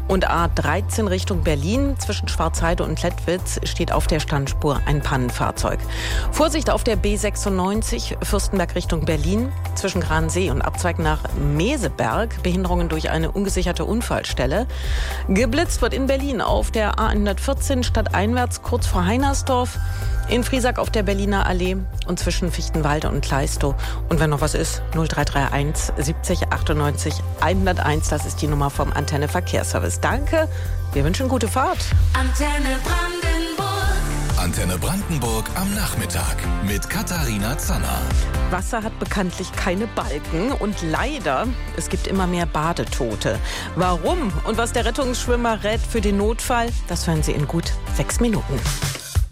Und A13 Richtung Berlin. Zwischen Schwarzheide und Lettwitz steht auf der Standspur ein Pannenfahrzeug. Vorsicht auf der B96 Fürstenberg Richtung Berlin. Zwischen Gransee und Abzweig nach Meseberg. Behinderungen durch eine ungesicherte Unfallstelle. Geblitzt wird in Berlin auf der A114 stadteinwärts kurz vor Heinersdorf. In Friesack auf der Berliner Allee und zwischen Fichtenwalde und Kleistow. Und wenn noch was ist, 0331 70 98 101. Das ist die Nummer vom Antenne Verkehrsservice. Danke, wir wünschen gute Fahrt. Antenne Brandenburg. Antenne Brandenburg am Nachmittag mit Katharina Zanner. Wasser hat bekanntlich keine Balken und leider, es gibt immer mehr Badetote. Warum und was der Rettungsschwimmer rät für den Notfall, das hören Sie in gut 6 Minuten.